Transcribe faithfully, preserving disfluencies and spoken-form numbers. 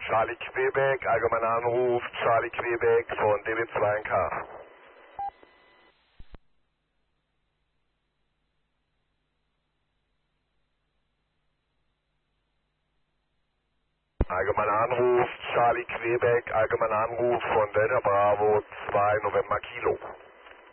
Charlie Quebec, allgemeiner Anruf, Charlie Quebec von D B zwei N K. Allgemeiner Anruf, Charlie Quebec, allgemeiner Anruf von Delta Bravo zwei November Kilo.